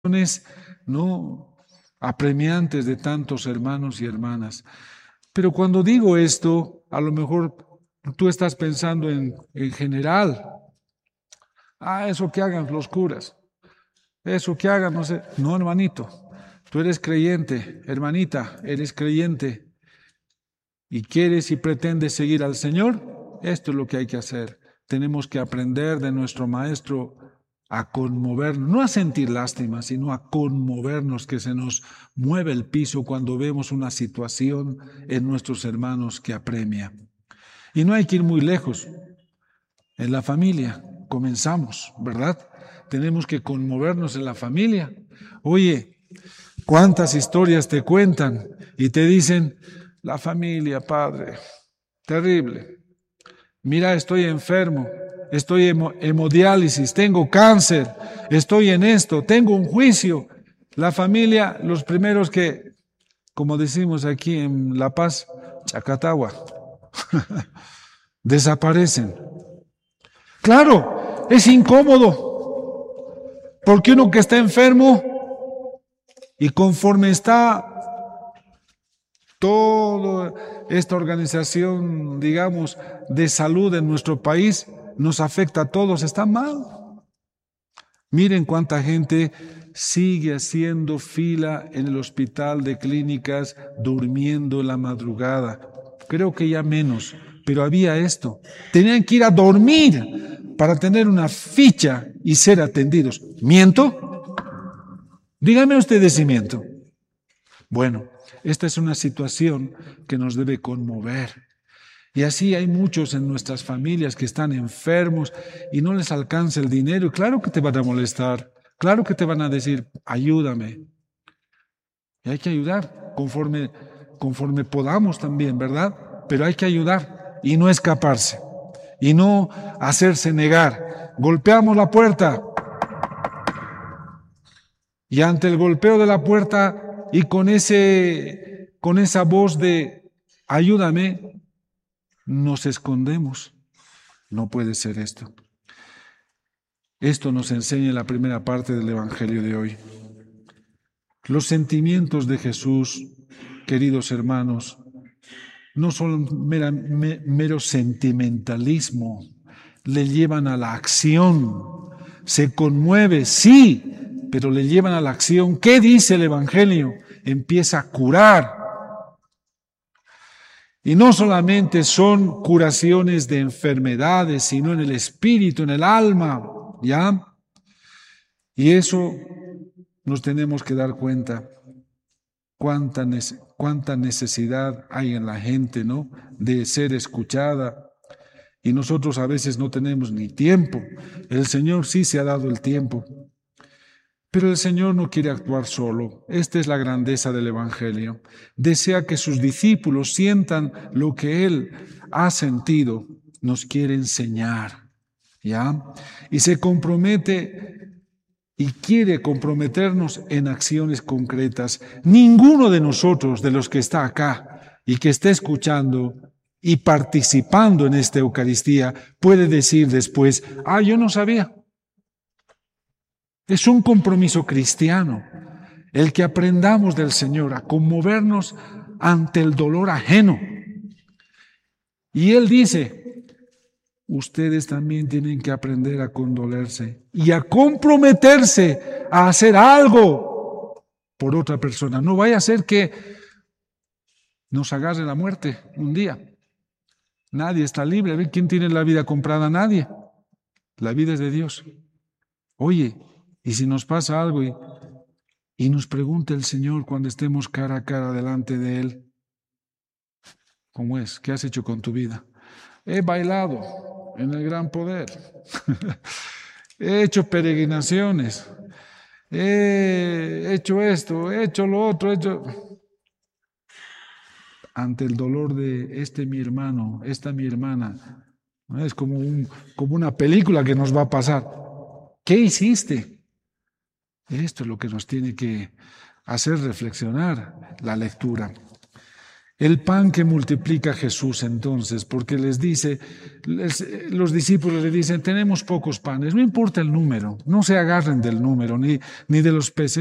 no apremiantes de tantos hermanos y hermanas. Pero cuando digo esto, a lo mejor tú estás pensando en general. Eso que hagan los curas, eso que hagan, no sé. No, hermanito, tú eres creyente, hermanita, eres creyente y quieres y pretendes seguir al Señor, esto es lo que hay que hacer. Tenemos que aprender de nuestro Maestro a conmovernos, no a sentir lástima, sino a conmovernos, que se nos mueve el piso cuando vemos una situación en nuestros hermanos que apremia. Y no hay que ir muy lejos. En la familia comenzamos, ¿verdad? Tenemos que conmovernos en la familia. Oye, ¿cuántas historias te cuentan y te dicen, la familia, padre, terrible? Mira, estoy enfermo, estoy en hemodiálisis, tengo cáncer, estoy en esto, tengo un juicio. La familia, los primeros que, como decimos aquí en La Paz, Chacatagua, desaparecen. Claro, es incómodo, porque uno que está enfermo y conforme está toda esta organización, digamos, de salud en nuestro país, nos afecta a todos, está mal. Miren cuánta gente sigue haciendo fila en el hospital de clínicas, durmiendo en la madrugada. Creo que ya menos, pero había esto. Tenían que ir a dormir para tener una ficha y ser atendidos. ¿Miento? Díganme ustedes si miento. Bueno, esta es una situación que nos debe conmover. Y así hay muchos en nuestras familias que están enfermos y no les alcanza el dinero. Y claro que te van a molestar, claro que te van a decir, ayúdame. Y hay que ayudar conforme podamos también, ¿verdad? Pero hay que ayudar y no escaparse y no hacerse negar. Golpeamos la puerta y ante el golpeo de la puerta y con esa voz de ayúdame, nos escondemos. No puede ser esto. Esto nos enseña la primera parte del Evangelio de hoy. Los sentimientos de Jesús, queridos hermanos, no son mero sentimentalismo, le llevan a la acción. Se conmueve, sí, pero le llevan a la acción. ¿Qué dice el Evangelio? Empieza a curar. Y no solamente son curaciones de enfermedades, sino en el espíritu, en el alma, ¿ya? Y eso nos tenemos que dar cuenta. Cuánta necesidad hay en la gente, ¿no? De ser escuchada. Y nosotros a veces no tenemos ni tiempo. El Señor sí se ha dado el tiempo. Pero el Señor no quiere actuar solo. Esta es la grandeza del Evangelio. Desea que sus discípulos sientan lo que Él ha sentido. Nos quiere enseñar, ¿ya? Y se compromete y quiere comprometernos en acciones concretas. Ninguno de nosotros, de los que está acá y que está escuchando y participando en esta Eucaristía, puede decir después, yo no sabía. Es un compromiso cristiano el que aprendamos del Señor a conmovernos ante el dolor ajeno. Y Él dice, ustedes también tienen que aprender a condolerse y a comprometerse a hacer algo por otra persona. No vaya a ser que nos agarre la muerte un día. Nadie está libre. A ver, ¿quién tiene la vida comprada? Nadie. La vida es de Dios. Oye, y si nos pasa algo y nos pregunta el Señor cuando estemos cara a cara delante de Él, ¿cómo es? ¿Qué has hecho con tu vida? He bailado en el gran poder. He hecho peregrinaciones. He hecho esto, he hecho lo otro, he hecho... Ante el dolor de mi hermano, esta mi hermana, ¿no? Es como una película que nos va a pasar. ¿Qué hiciste? Esto es lo que nos tiene que hacer reflexionar la lectura. El pan que multiplica Jesús entonces, porque les dice, los discípulos le dicen, tenemos pocos panes, no importa el número, no se agarren del número ni de los peces.